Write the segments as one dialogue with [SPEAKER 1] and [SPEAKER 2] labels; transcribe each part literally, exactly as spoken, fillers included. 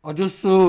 [SPEAKER 1] اور دوستو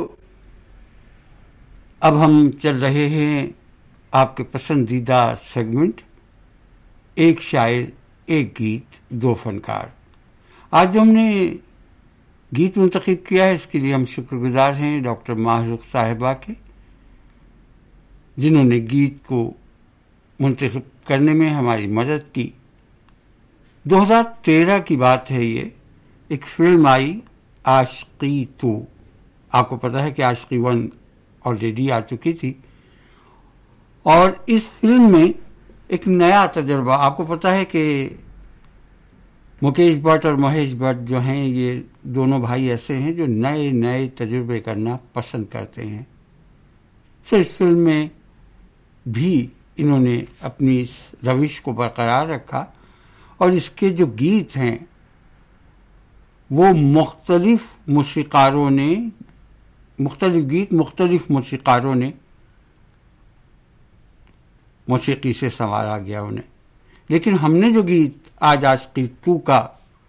[SPEAKER 1] اب ہم چل رہے ہیں آپ کے پسندیدہ سیگمنٹ ایک شاعر ایک گیت دو فنکار. آج جو ہم نے گیت منتخب کیا ہے اس کے لیے ہم شکر گزار ہیں ڈاکٹر ماہرخ صاحبہ کے، جنہوں نے گیت کو منتخب کرنے میں ہماری مدد کی. دو ہزار تیرہ کی بات ہے، یہ ایک فلم آئی عاشقی تو. آپ کو پتا ہے کہ عاشقی ون آلریڈی آ چکی تھی، اور اس فلم میں ایک نیا تجربہ. آپ کو پتا ہے کہ مکیش بٹ اور مہیش بٹ جو ہیں یہ دونوں بھائی ایسے ہیں جو نئے نئے تجربے کرنا پسند کرتے ہیں. سو اس فلم میں بھی انہوں نے اپنی اس روش کو برقرار رکھا، اور اس کے جو گیت ہیں وہ مختلف موسیقاروں نے مختلف گیت مختلف موسیقاروں نے موسیقی سے سنوارا گیا انہیں. لیکن ہم نے جو گیت آج عاشقی تو کا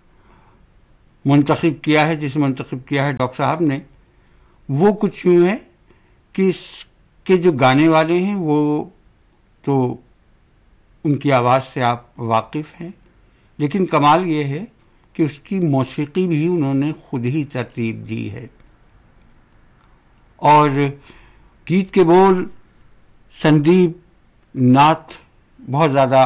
[SPEAKER 1] منتخب کیا ہے، جسے منتخب کیا ہے ڈاکٹر صاحب نے، وہ کچھ یوں ہے کہ اس کے جو گانے والے ہیں وہ تو ان کی آواز سے آپ واقف ہیں، لیکن کمال یہ ہے کہ اس کی موسیقی بھی انہوں نے خود ہی ترتیب دی ہے. اور گیت کے بول سندیپ ناتھ بہت زیادہ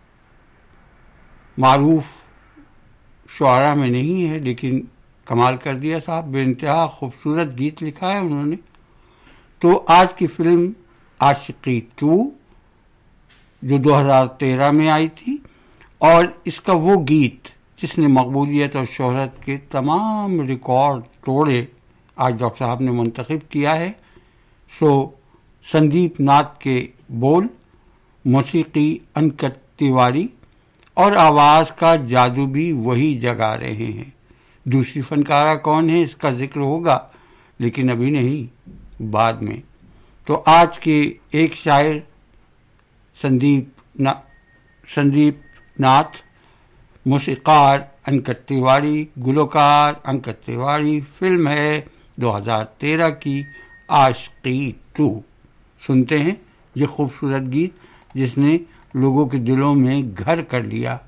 [SPEAKER 1] معروف شعراء میں نہیں ہے، لیکن کمال کر دیا صاحب، بے انتہا خوبصورت گیت لکھا ہے انہوں نے. تو آج کی فلم عاشقی تو جو دو ہزار تیرہ میں آئی تھی، اور اس کا وہ گیت جس نے مقبولیت اور شہرت کے تمام ریکارڈ توڑے، آج ڈاکٹر صاحب نے منتخب کیا ہے. سو سندیپ ناتھ کے بول، موسیقی انکت تیواری، اور آواز کا جادو بھی وہی جگا رہے ہیں. دوسری فنکارہ کون ہے اس کا ذکر ہوگا، لیکن ابھی نہیں، بعد میں. تو آج کے ایک شاعر سندیپ نا سندیپ ناتھ، موسیقار انکت تیواری، گلوکار انکت تیواری. فلم ہے دو ہزار تیرہ کی عاشقی تو. سنتے ہیں یہ خوبصورت گیت جس نے لوگوں کے دلوں میں گھر کر لیا.